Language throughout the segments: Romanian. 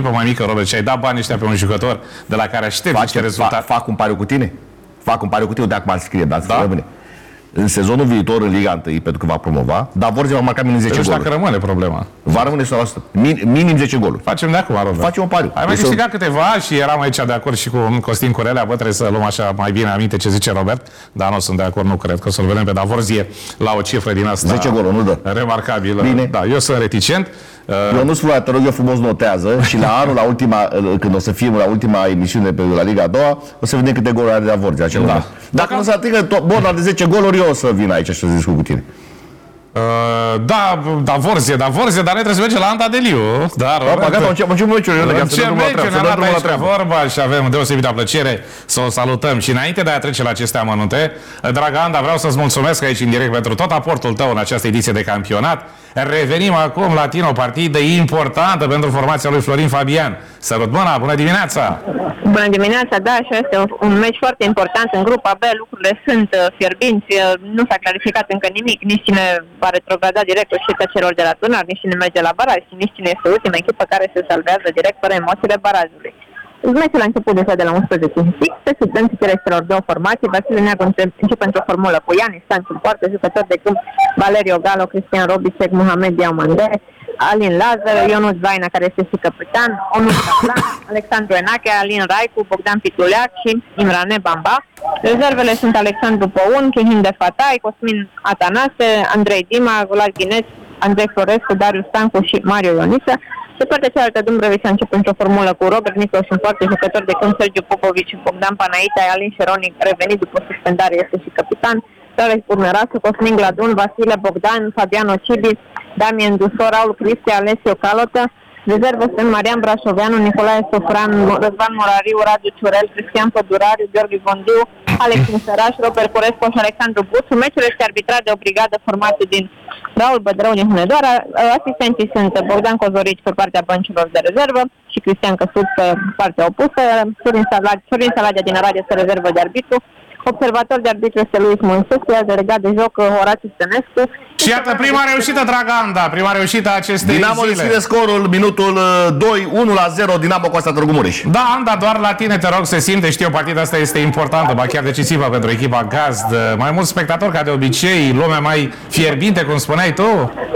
echipă mai mică, Robert, și ai dat banii ăștia pe un jucător de la care aștepți niște rezultate. Fac un pariu cu tine? Fac un pariu cu tine, de acum ar scrie, dar să rămâne. În sezonul viitor, în Liga 1, pentru că va promova, dar Vorzea va marca minim 10 goluri. Dacă rămâne problema. Va rămâne 100%. Minim 10 goluri. Facem de acum, Robert. Facem un pariu. Ai mai câștigat câteva și eram aici de acord și cu Costin Corelea. Bă, trebuie să luăm așa mai bine aminte ce zice Robert. Dar nu sunt de acord, nu cred că o să-l vedem pe Davorzie la o cifră din asta 10 goluri, nu dă. Remarcabilă. Bine. Da, eu sunt reticent. Eu nu spun, te rog eu frumos, notează și la anul, când o să fim la ultima emisiune pe la Liga a doua, o să vedem câte goluri are Davorzie. Da. Dacă nu se atingă borna de 10 goluri, eu o să vin aici și să discut cu tine. Da, Davorzie, dar noi trebuie să mergem la Andadeliu. Da, Robert. Gata, încep meciurile. Ce vorba și avem deosebită plăcere să o salutăm. Și înainte de a trece la aceste amănunte, dragă Anda, vreau să-ți mulțumesc aici în direct pentru tot aportul tău în această ediție de campionat. Revenim acum la tine, o partidă importantă pentru formația lui Florin Fabian. Sărut mâna, bună dimineața! Bună dimineața, da, și este un meci foarte important în grupa B, lucrurile sunt fierbinți, nu s-a clarificat încă nimic, nici cine va retrograda direct o știrea celor de la turnar, nici cine merge la baraj și nici cine este ultima echipă care se salvează direct fără emoțiile barajului. Meciul a început deja de la 11 fix, se sublăm citire celor două formații. Vasile Neagu începe într-o formulă cu Ian Istanțu în poartă, jucător de câmp Valerio Galo, Cristian Robicek, Mohamed Diamande, Alin Lazar, Ionuț Vaina, care este și capitan, Onur Caplan, Alexandru Enache, Alin Raicu, Bogdan Pituleac și Imrane Bamba. Rezervele sunt Alexandru Păun, Chihin de Fatai, Cosmin Atanase, Andrei Dima, Vlad Ghineț, Andrei Florescu, Darius Stancu și Mario Ioniță. De partea cealaltă, Dumbrăvița începe într-o formulă cu Robert Nicolae în poartă, jucător de câmp Sergiu Popovici și Bogdan Panaita, Alin Șeronic, revenit după suspendare, este și capitan, Alex Urmerasu, Cosmin Gladun, Vasile Bogdan, Fabiano Cibi, Damien Dusor, Raul Cristi, Alessio Calotă. Rezervă sunt Marian Brașoveanu, Nicolae Sofran, Răzvan Morariu, Radu Ciurel, Cristian Pădurariu, Gheorghe Vondiu, Alex Nisăraș, Robert Corescu și Alexandru Buțu. Meciul este arbitrat de o brigadă formată din Raul Bădrău din Hunedoara. Asistenții sunt Bogdan Cozorici pe partea băncilor de rezervă și Cristian Căsuț pe partea opusă. Sorin Saladia din Arad este rezervă de arbitru. Observator de arbitru este Luis Moisescu, iar delegat de joc Horațiu Stănescu. Și iată prima reușită, dragă Anda, prima reușită a acestei Dinamo zile. deschide scorul, minutul 2, 1-0, Dinamo Coasta Târgu Mureș. Da, Anda, doar la tine te rog, se simte, știu, partida asta este importantă, ba chiar decisivă pentru echipa gazd. Mai mulți spectatori ca de obicei, lumea mai fierbinte, cum spuneai tu?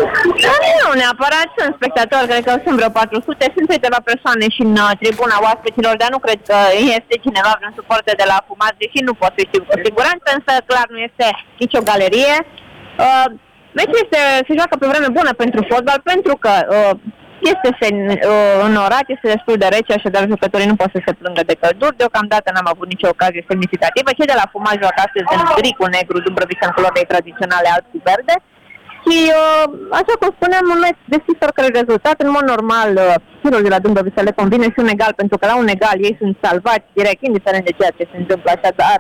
Nu neapărat sunt spectatori, cred că sunt vreo 400, sunt câteva persoane și în tribuna oaspeților, dar nu cred că este cineva vreun suporter de la Fumat, deși nu pot să știu cu siguranță, însă clar nu este nicio galerie. Meciul se joacă pe vreme bună pentru fotbal, pentru că este înorat, este destul de rece, așadar jucătorii nu pot să se plângă de călduri. Deocamdată n-am avut nicio ocazie semnificativă. Cei de la Fumat joacă astăzi în gri cu negru, Dumbrăvița în culorile tradiționale alb cu verde. Și, așa cum spuneam, un meci deschis oricare rezultat. În mod normal, firul de la Dumbrăvița le convine și un egal, pentru că la un egal ei sunt salvați direct, indiferent de ceea ce se întâmplă. Așadar,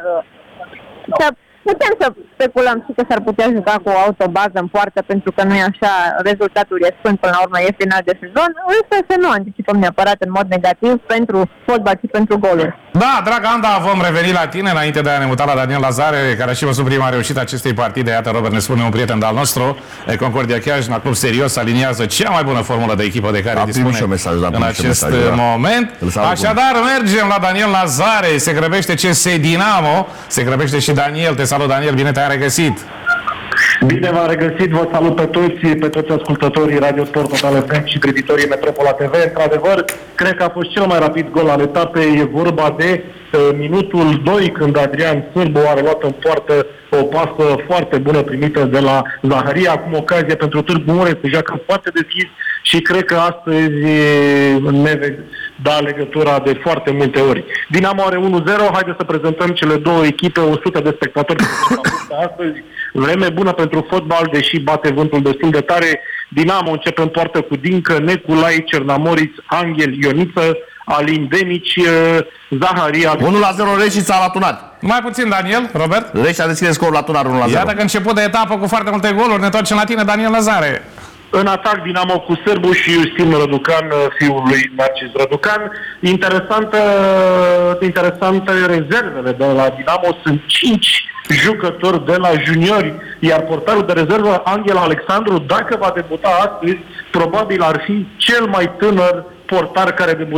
putem să speculăm și că s-ar putea juca cu o autobază în poartă, pentru că nu e așa, rezultatul e sfânt, până la urmă e final de sezon, însă să nu anticipăm neapărat în mod negativ pentru fotbal și pentru goluri. Da, dragă Anda, vom reveni la tine înainte de a ne muta la Daniel Lazare, care a și văzut prima reușită acestei partide. Iată, Robert, ne spune un prieten de-al nostru, Concordia Chiajna, club serios, aliniază cea mai bună formulă de echipă de care dispune în acest moment. Așadar, mergem la Daniel Lazare, se grăbește CS Dinamo, se grăbește și Daniel. Te salut, Daniel, bine te-ai regăsit! Bine v-am regăsit, vă salut pe toți ascultătorii Radio Sport Total FM și privitorii Metropola TV. Într-adevăr, cred că a fost cel mai rapid gol al etapei. E vorba de minutul 2, când Adrian Sârbu a reluat în poartă o pasă foarte bună primită de la Zaharia. Acum ocazie pentru Târgu Mureș, se joacă foarte deschis și cred că astăzi ne da legătura de foarte multe ori. Dinamo are 1-0, haideți să prezentăm cele două echipe, 100 de spectatori astăzi. Vreme bună pentru fotbal, deși bate vântul destul de tare. Dinamo începe în poartă cu Dincă, Neculai, Cernamoriț, Angel, Ioniță, Alin Demici, Zaharia. 1-0 Reșița la Tunar. Mai puțin, Daniel, Robert. Reșița deschide scorul la Tunar 1-0. Iată că început de etapă cu foarte multe goluri. Ne întoarcem la tine, Daniel Lazare. În atac Dinamo cu Sârbu și Justin Răducan, fiul lui Narcis Răducan. Interesante rezervele de la Dinamo. Sunt 5 jucători de la juniori, iar portarul de rezervă, Angel Alexandru, dacă va debuta astăzi, probabil ar fi cel mai tânăr portar care debută